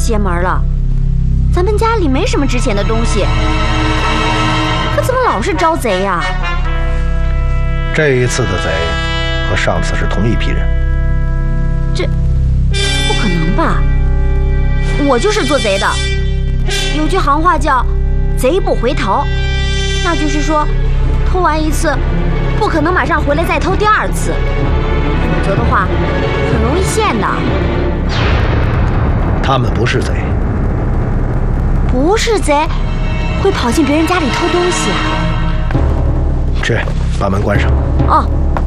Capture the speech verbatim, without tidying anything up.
邪门了。咱们家里没什么值钱的东西，可怎么老是招贼呀？ 这一次的贼和上次是同一批人。 这不可能吧？我就是做贼的。有句行话叫“贼不回头”，那就是说，偷完一次，不可能马上回来再偷第二次，否则的话，很容易现的。 他们不是贼。 不是贼，会跑进别人家里偷东西啊？ 去，把门关上。 哦。